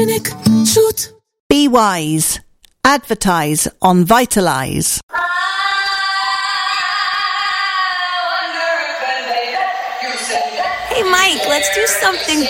Shoot. Be wise. Advertise on Vitalise. Hey, Mike, let's do something